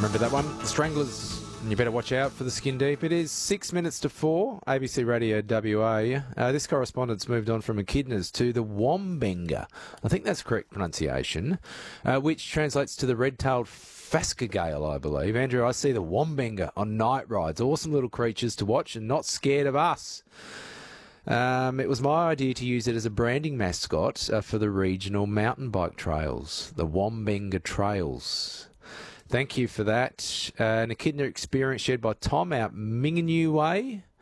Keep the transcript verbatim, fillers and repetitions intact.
Remember that one? The Stranglers. And you better watch out for the Skin Deep. It is six minutes to four. A B C Radio W A. Uh, this correspondence moved on from echidnas to the wombenga. I think that's correct pronunciation, uh, which translates to the red-tailed phascogale, I believe. Andrew, I see the wombenga on night rides. Awesome little creatures to watch and not scared of us. Um, it was my idea to use it as a branding mascot uh, for the regional mountain bike trails, the Wombenga Trails. Thank you for that. Uh, an echidna experience shared by Tom out Minganoo Way.